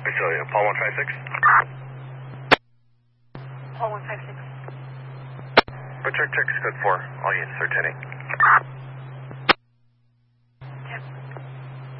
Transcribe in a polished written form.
Australia, Paul 156. Paul 156. Richard, check code 4. All units are 10-8.